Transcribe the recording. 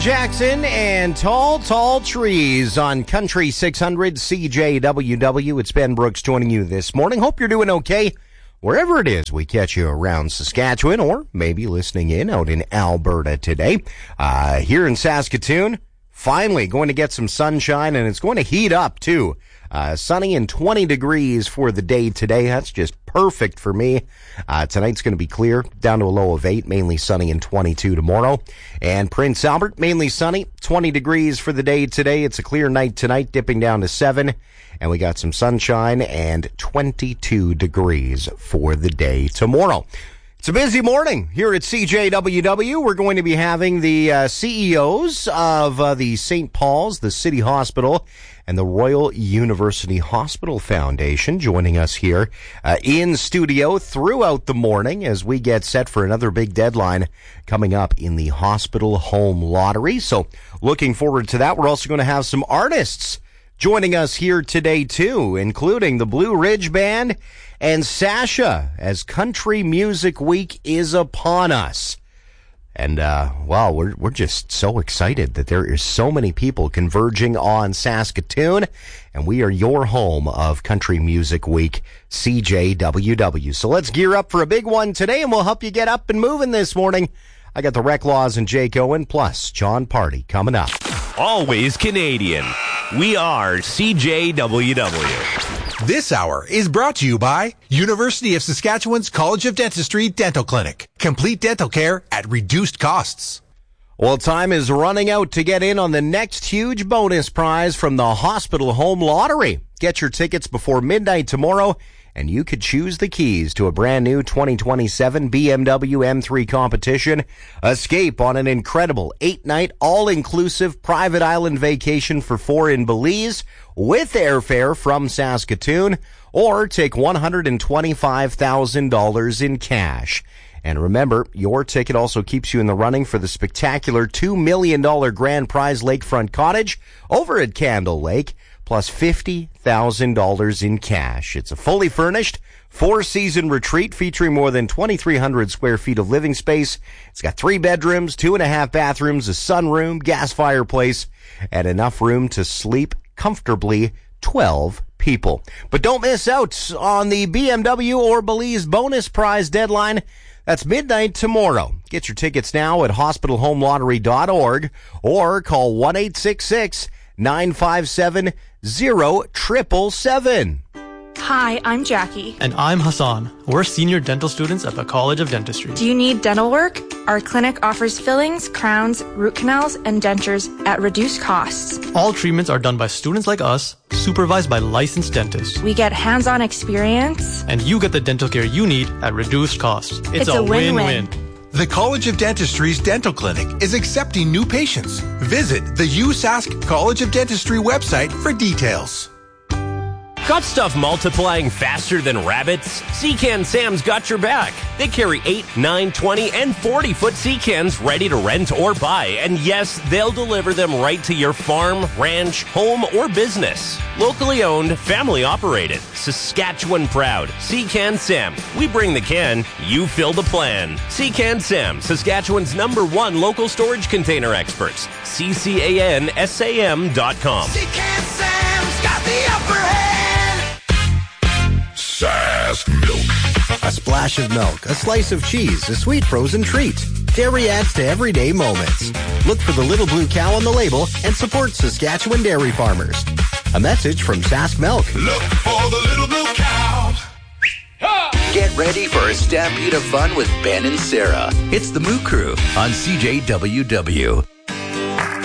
Jackson and Tall Trees on Country 600 CJWW. It's Ben Brooks joining you this morning. Hope you're doing okay wherever it is we catch you around Saskatchewan, or maybe listening in out in Alberta today. Here in Saskatoon, finally going to get some sunshine, and it's going to heat up too. Sunny and 20 degrees for the day today. That's just perfect for me. Tonight's going to be clear, down to a low of 8, mainly sunny and 22 tomorrow. And Prince Albert, mainly sunny, 20 degrees for the day today. It's a clear night tonight, dipping down to 7. And we got some sunshine and 22 degrees for the day tomorrow. It's a busy morning here at CJWW. We're going to be having the CEOs of the St. Paul's, the City Hospital, and the Royal University Hospital Foundation joining us here in studio throughout the morning as we get set for another big deadline coming up in the Hospital Home Lottery. So looking forward to that. We're also going to have some artists joining us here today too, including the Blue Ridge Band and Sasha, as Country Music Week is upon us. And, wow, we're just so excited that there is so many people converging on Saskatoon, and we are your home of Country Music Week, CJWW. So let's gear up for a big one today, and we'll help you get up and moving this morning. I got the Rec Laws and Jake Owen, plus John Party coming up. Always Canadian. We are CJWW. This hour is brought to you by University of Saskatchewan's College of Dentistry Dental Clinic. Complete dental care at reduced costs. Well, time is running out to get in on the next huge bonus prize from the Hospital Home Lottery. Get your tickets before midnight tomorrow, and you could choose the keys to a brand new 2027 BMW M3 competition. Escape on an incredible 8-night all-inclusive private island vacation for 4 in Belize with airfare from Saskatoon, or take $125,000 in cash. And remember, your ticket also keeps you in the running for the spectacular $2 million grand prize lakefront cottage over at Candle Lake, plus $50,000 in cash. It's a fully furnished 4-season retreat featuring more than 2,300 square feet of living space. It's got 3 bedrooms, 2.5 bathrooms, a sunroom, gas fireplace, and enough room to sleep comfortably 12 people. But don't miss out on the BMW or Belize bonus prize deadline. That's midnight tomorrow. Get your tickets now at hospitalhomelottery.org or call 1-866-957-0777. Hi, I'm Jackie. And I'm Hassan. We're senior dental students at the College of Dentistry. Do you need dental work? Our clinic offers fillings, crowns, root canals, and dentures at reduced costs. All treatments are done by students like us, supervised by licensed dentists. We get hands-on experience. And you get the dental care you need at reduced costs. It's a win-win. The College of Dentistry's Dental Clinic is accepting new patients. Visit the USask College of Dentistry website for details. Got stuff multiplying faster than rabbits? Secan Sam's got your back. They carry 8, 9, 20, and 40-foot Secans ready to rent or buy. And yes, they'll deliver them right to your farm, ranch, home, or business. Locally owned, family operated, Saskatchewan proud. Secan Sam. We bring the can, you fill the plan. Secan Sam, Saskatchewan's #1 local storage container experts. CCANSAM.com. Secan Sam's got the upper hand. Sask Milk. A splash of milk, a slice of cheese, a sweet frozen treat. Dairy adds to everyday moments. Look for the little blue cow on the label and support Saskatchewan dairy farmers. A message from Sask Milk. Look for the little blue cow. Get ready for a stampede of fun with Ben and Sarah. It's the Moo Crew on CJWW.